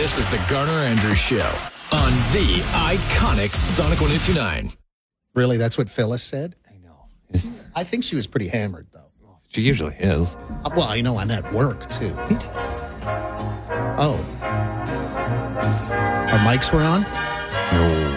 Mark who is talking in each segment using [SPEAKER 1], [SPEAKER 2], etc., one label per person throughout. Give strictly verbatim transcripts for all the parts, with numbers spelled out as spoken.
[SPEAKER 1] This is the Garner Andrews Show on the iconic Sonic one oh two nine.
[SPEAKER 2] Really, that's what Phyllis said?
[SPEAKER 3] I know.
[SPEAKER 2] I think she was pretty hammered, though.
[SPEAKER 3] She usually is.
[SPEAKER 2] Uh, well, you know, I'm at work, too. Oh. Our mics were on?
[SPEAKER 3] No.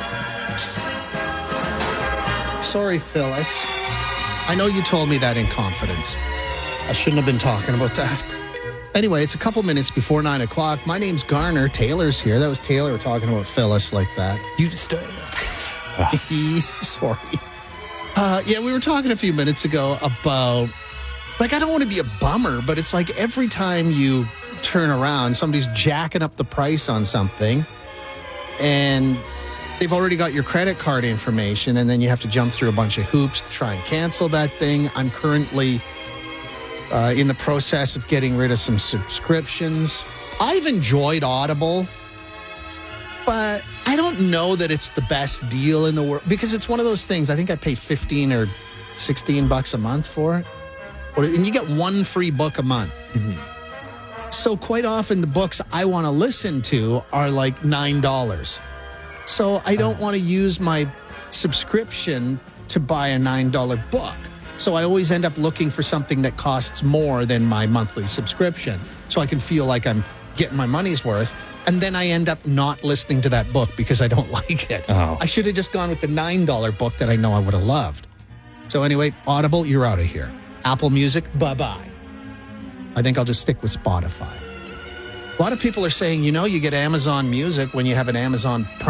[SPEAKER 2] Sorry, Phyllis. I know you told me that in confidence. I shouldn't have been talking about that. Anyway, it's a couple minutes before nine o'clock. My name's Garner. Taylor's here. That was Taylor talking about Phyllis like that.
[SPEAKER 3] You just started.
[SPEAKER 2] Sorry. Uh, yeah, we were talking a few minutes ago about, like, I don't want to be a bummer, but it's like every time you turn around, somebody's jacking up the price on something, and they've already got your credit card information, and then you have to jump through a bunch of hoops to try and cancel that thing. I'm currently uh, in the process of getting rid of some subscriptions. I've enjoyed Audible, but I don't know that it's the best deal in the world, because it's one of those things. I think I pay fifteen or sixteen bucks a month for it, and you get one free book a month. Mm-hmm. So quite often the books I want to listen to are like nine dollars. So I don't want to use my subscription to buy a nine dollar book. So I always end up looking for something that costs more than my monthly subscription, so I can feel like I'm getting my money's worth. And then I end up not listening to that book because I don't like it.
[SPEAKER 3] Oh.
[SPEAKER 2] I should have just gone with the nine dollar book that I know I would have loved. So anyway, Audible, you're out of here. Apple Music, bye-bye. I think I'll just stick with Spotify. A lot of people are saying, you know, you get Amazon Music when you have an Amazon Prime